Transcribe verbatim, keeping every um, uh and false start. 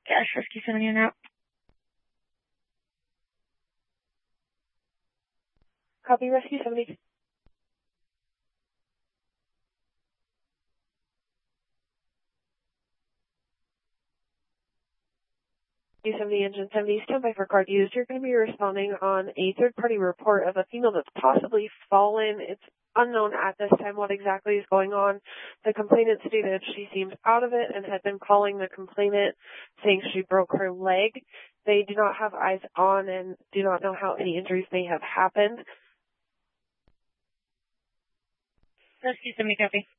Cash Rescue seventy and out. Copy, Rescue seventy. seventy, engine seventy, standby for card used. You're going to be responding on a third-party report of a female that's possibly fallen. It's unknown at this time what exactly is going on. The complainant stated she seemed out of it and had been calling the complainant saying she broke her leg. They do not have eyes on and do not know how any injuries may have happened. Rescue seventy, copy.